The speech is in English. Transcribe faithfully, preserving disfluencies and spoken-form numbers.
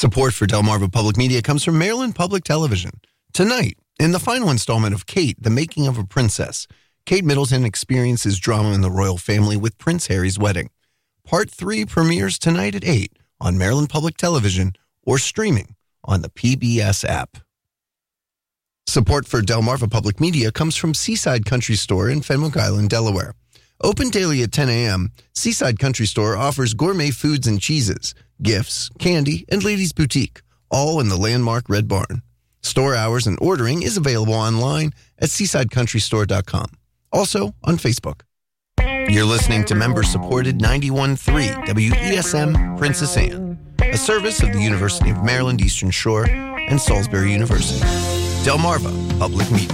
Support for Delmarva Public Media comes from Maryland Public Television. Tonight, in the final installment of Kate, The Making of a Princess, Kate Middleton experiences drama in the royal family with Prince Harry's wedding. Part three premieres tonight at eight on Maryland Public Television or streaming on the P B S app. Support for Delmarva Public Media comes from Seaside Country Store in Fenwick Island, Delaware. Open daily at ten a.m., Seaside Country Store offers gourmet foods and cheeses, gifts, candy, and ladies' boutique, all in the landmark Red Barn. Store hours and ordering is available online at seaside country store dot com. Also on Facebook. You're listening to member-supported ninety-one point three W E S M Princess Anne, a service of the University of Maryland Eastern Shore and Salisbury University. Delmarva Public Media.